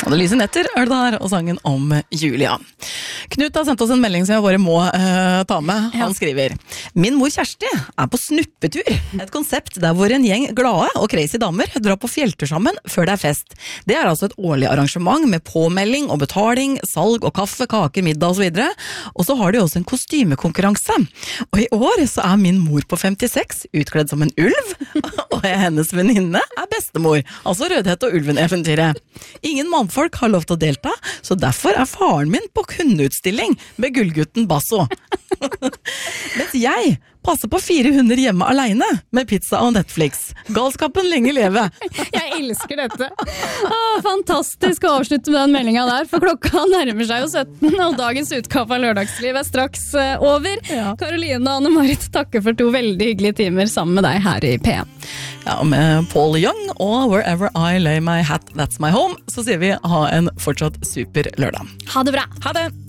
Og det lyser netter, der, og sangen om Julia. Knut har sendt oss en melding som jeg bare må ta med. Han skriver: Min mor Kjersti på snuppetur. Et konsept der hvor en gjeng glade og crazy damer drar på fjelltur sammen før det fest. Det altså et årlig arrangement med påmelding og betaling, salg og kaffe, kaker, middag og så videre. Og så har de også en kostymekonkurranse. Og i år så min mor på 56 utkledd som en ulv, og hennes venninne bestemor, altså Rødhette og Ulven-eventyret. Ingen mannfolk har lov til å delta, så derfor faren min på hundeutstilling med gullgutten Basso. Mens jeg passer på 4 hunder hjemme alene med pizza og Netflix. Galskapen lenge leve. Jeg elsker dette. Fantastisk å avslutte med den meldingen der, for klokka nærmer seg jo 17, og dagens utgave av Lørdagsliv straks over. Karoline og Anne-Marit takker for 2 veldig hyggelige timer sammen med deg her i P1. Ja, og med Paul Young og Wherever I Lay My Hat, That's My Home, så sier vi ha en fortsatt super lørdag. Ha det bra. Ha det!